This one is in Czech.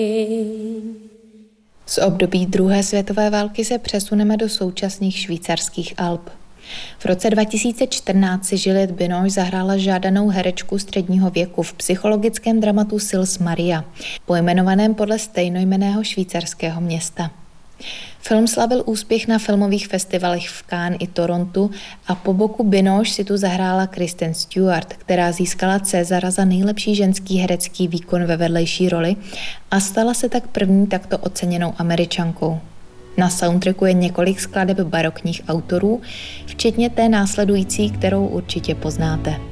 Z období druhé světové války se přesuneme do současných švýcarských Alp. V roce 2014 si Juliette Binoche zahrála žádanou herečku středního věku v psychologickém dramatu Sils Maria, pojmenovaném podle stejnojmenného švýcarského města. Film slavil úspěch na filmových festivalech v Cannes i Torontu a po boku Binoche si tu zahrála Kristen Stewart, která získala Césara za nejlepší ženský herecký výkon ve vedlejší roli a stala se tak první takto oceněnou Američankou. Na soundtracku je několik skladeb barokních autorů, včetně té následující, kterou určitě poznáte.